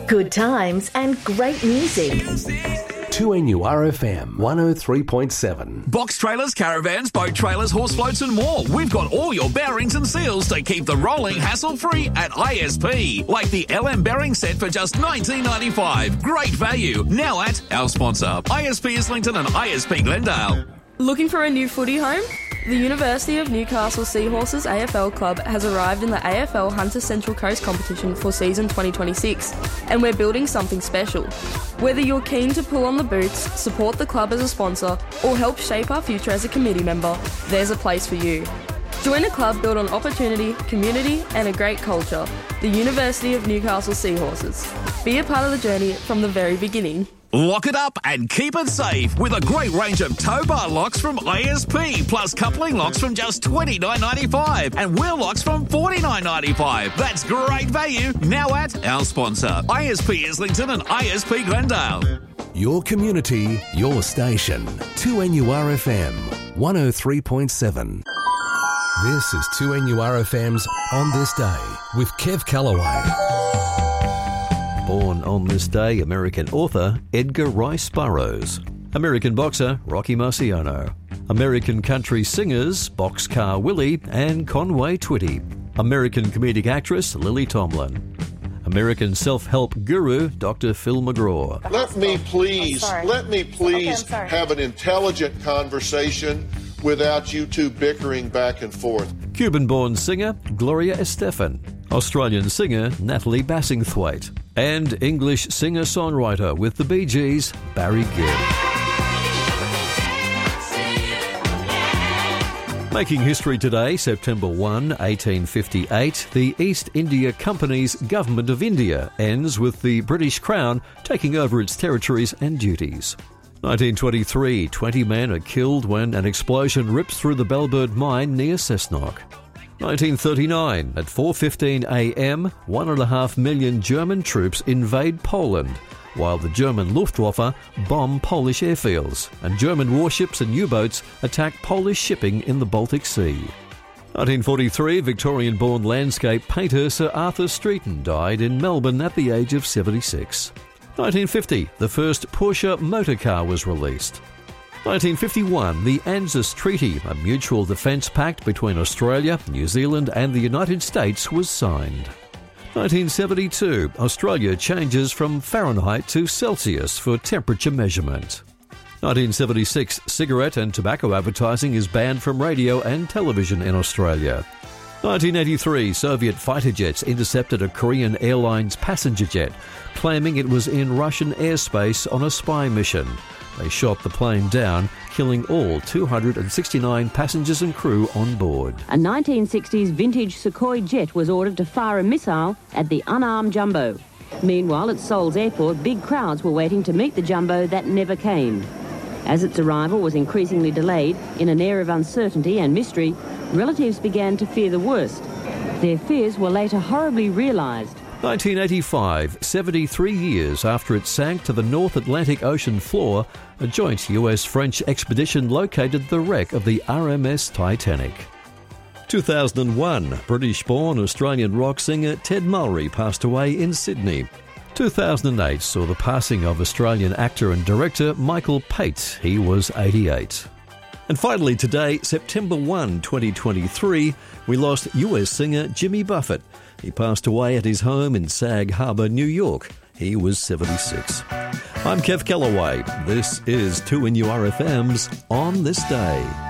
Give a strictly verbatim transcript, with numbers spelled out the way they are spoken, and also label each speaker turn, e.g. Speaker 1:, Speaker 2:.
Speaker 1: Good times and great music.
Speaker 2: two N U R F M one oh three point seven.
Speaker 3: Box trailers, caravans, boat trailers, horse floats and more. We've got all your bearings and seals to keep the rolling hassle-free at I S P. Like the L M bearing set for just nineteen ninety-five. Great value. Now at our sponsor, I S P Islington and I S P Glendale.
Speaker 4: Looking for a new footy home? The University of Newcastle Seahorses A F L Club has arrived in the A F L Hunter Central Coast competition for season twenty twenty-six, and we're building something special. Whether you're keen to pull on the boots, support the club as a sponsor, or help shape our future as a committee member, there's a place for you. Join a club built on opportunity, community, and a great culture. The University of Newcastle Seahorses. Be a part of the journey from the very beginning.
Speaker 3: Lock it up and keep it safe with a great range of tow bar locks from I S P, plus coupling locks from just twenty-nine ninety-five and wheel locks from forty-nine ninety-five. That's great value now at our sponsor, I S P Islington and I S P Glendale.
Speaker 2: Your community, your station. two N U R F M one oh three point seven. This is two N U R F M's On This Day with Kev Callaway.
Speaker 5: Born on this day, American author Edgar Rice Burroughs. American boxer Rocky Marciano. American country singers Boxcar Willie and Conway Twitty. American comedic actress Lily Tomlin. American self-help guru Doctor Phil McGraw.
Speaker 6: Let me please, let me please okay, have an intelligent conversation without you two bickering back and forth.
Speaker 5: Cuban-born singer Gloria Estefan. Australian singer Natalie Bassingthwaite. And English singer-songwriter with the Bee Gees, Barry Gibb. Making history today, September first, eighteen fifty-eight, the East India Company's Government of India ends with the British Crown taking over its territories and duties. nineteen twenty-three, twenty men are killed when an explosion rips through the Bellbird mine near Cessnock. nineteen thirty-nine, at four fifteen a m, one and a half million German troops invade Poland, while the German Luftwaffe bomb Polish airfields, and German warships and U-boats attack Polish shipping in the Baltic Sea. nineteen forty-three, Victorian-born landscape painter Sir Arthur Streeton died in Melbourne at the age of seventy-six. nineteen fifty, the first Porsche motor car was released. nineteen fifty-one, the ANZUS Treaty, a mutual defence pact between Australia, New Zealand and the United States, was signed. nineteen seventy-two, Australia changes from Fahrenheit to Celsius for temperature measurement. nineteen seventy-six, cigarette and tobacco advertising is banned from radio and television in Australia. nineteen eighty-three, Soviet fighter jets intercepted a Korean Airlines passenger jet, claiming it was in Russian airspace on a spy mission. They shot the plane down, killing all two hundred sixty-nine passengers and crew on board.
Speaker 7: A nineteen sixties vintage Sukhoi jet was ordered to fire a missile at the unarmed Jumbo. Meanwhile, at Seoul's airport, big crowds were waiting to meet the Jumbo that never came. As its arrival was increasingly delayed, in an air of uncertainty and mystery, relatives began to fear the worst. Their fears were later horribly realised.
Speaker 5: nineteen eighty-five, seventy-three years after it sank to the North Atlantic Ocean floor, a joint U S-French expedition located the wreck of the R M S Titanic. two thousand one, British-born Australian rock singer Ted Mulry passed away in Sydney. two thousand eight saw the passing of Australian actor and director Michael Pate. He was eighty-eight. And finally today, September first, twenty twenty-three, we lost U S singer Jimmy Buffett. He passed away at his home in Sag Harbor, New York. He was seventy-six. I'm Kev Callaway. This is two N U R F M's On This Day.